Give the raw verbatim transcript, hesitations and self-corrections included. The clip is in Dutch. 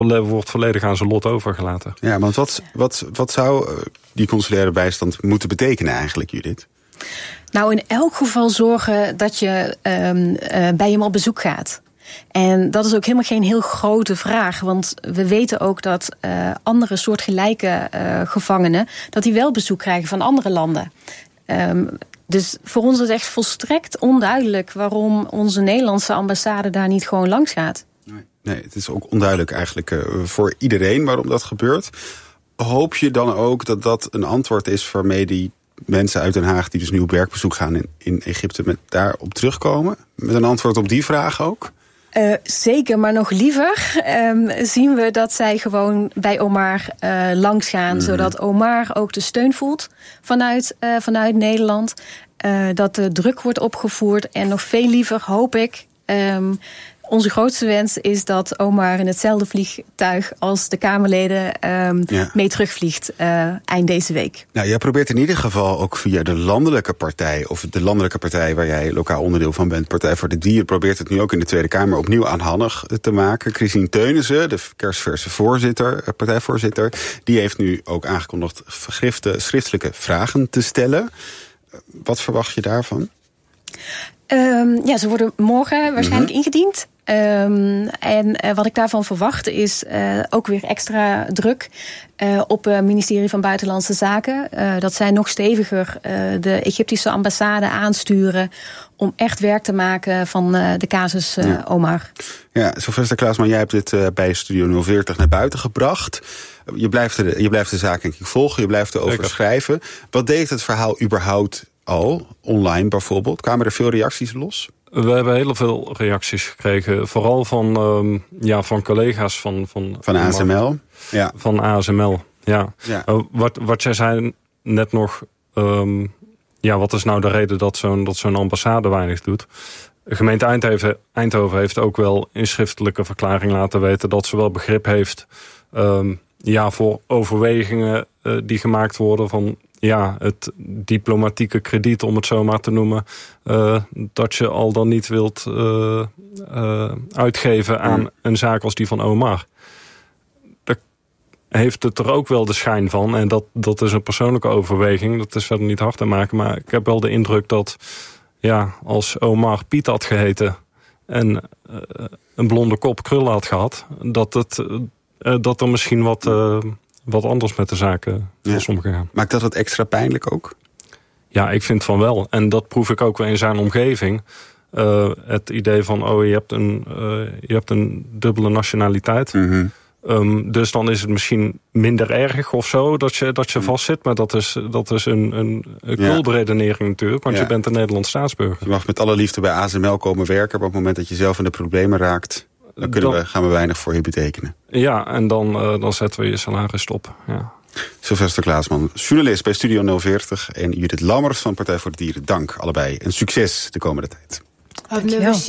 wordt volledig aan zijn lot overgelaten. Ja, want wat, wat, wat zou die consulaire bijstand moeten betekenen eigenlijk, Judith? Nou, in elk geval zorgen dat je um, uh, bij hem op bezoek gaat. En dat is ook helemaal geen heel grote vraag. Want we weten ook dat uh, andere soortgelijke uh, gevangenen, dat die wel bezoek krijgen van andere landen. Um, dus voor ons is het echt volstrekt onduidelijk waarom onze Nederlandse ambassade daar niet gewoon langs gaat. Nee, nee, het is ook onduidelijk eigenlijk uh, voor iedereen waarom dat gebeurt. Hoop je dan ook dat dat een antwoord is waarmee die mensen uit Den Haag die dus nu op werkbezoek gaan in, in Egypte met daarop terugkomen? Met een antwoord op die vraag ook? Uh, zeker, maar nog liever um, zien we dat zij gewoon bij Omar uh, langs gaan. Mm-hmm. Zodat Omar ook de steun voelt vanuit, uh, vanuit Nederland. Uh, dat de druk wordt opgevoerd. En nog veel liever hoop ik, Um, onze grootste wens is dat Omar in hetzelfde vliegtuig als de Kamerleden um, ja. mee terugvliegt uh, eind deze week. Nou, jij probeert in ieder geval ook via de landelijke partij, of de landelijke partij waar jij lokaal onderdeel van bent, Partij voor de Dieren, probeert het nu ook in de Tweede Kamer opnieuw aanhandig te maken. Christine Teunissen, de kerstverse voorzitter, partijvoorzitter, die heeft nu ook aangekondigd schriftelijke vragen te stellen. Wat verwacht je daarvan? Um, ja, ze worden morgen waarschijnlijk mm-hmm. ingediend. Um, en uh, wat ik daarvan verwacht is uh, ook weer extra druk uh, op het uh, ministerie van Buitenlandse Zaken. Uh, dat zij nog steviger uh, de Egyptische ambassade aansturen om echt werk te maken van uh, de casus uh, ja. Omar. Ja, Sylvester Klaasman, jij hebt dit uh, bij Studio nul veertig naar buiten gebracht. Je blijft de, je blijft de zaak denk ik volgen, je blijft erover Zeker. schrijven. Wat deed het verhaal überhaupt al, online bijvoorbeeld? Kwamen er veel reacties los? We hebben heel veel reacties gekregen. Vooral van, um, ja, van collega's van... Van, van A S M L? Ja. Van A S M L, ja. ja. Uh, wat, wat jij zei net nog... Um, ja, wat is nou de reden dat zo'n, dat zo'n ambassade weinig doet? De gemeente Eindhoven, Eindhoven heeft ook wel in schriftelijke verklaring laten weten dat ze wel begrip heeft um, ja, voor overwegingen uh, die gemaakt worden van... Ja, het diplomatieke krediet, om het zo maar te noemen... Uh, dat je al dan niet wilt uh, uh, uitgeven aan een zaak als die van Omar. Daar heeft het er ook wel de schijn van. En dat, dat is een persoonlijke overweging. Dat is verder niet hard te maken. Maar ik heb wel de indruk dat ja, als Omar Piet had geheten... en uh, een blonde kop krullen had gehad... dat, het, uh, dat er misschien wat... Uh, wat anders met de zaken was ja. omgegaan. Maakt dat het extra pijnlijk ook? Ja, ik vind van wel. En dat proef ik ook wel in zijn omgeving. Uh, het idee van, oh, je hebt een, uh, je hebt een dubbele nationaliteit. Mm-hmm. Um, dus dan is het misschien minder erg of zo dat je, dat je mm. vastzit. Maar dat is, dat is een, een, een kultredenering natuurlijk. Want ja. je bent een Nederlands staatsburger. Je mag met alle liefde bij A S M L komen werken. Maar op het moment dat je zelf in de problemen raakt... dan kunnen dan, we, gaan we weinig voor je betekenen. Ja, en dan, uh, dan zetten we je salaris stop. Ja. Sylvester Klaasman, journalist bij Studio nul veertig... en Judith Lammers van Partij voor de Dieren. Dank allebei en succes de komende tijd. Dankjewel.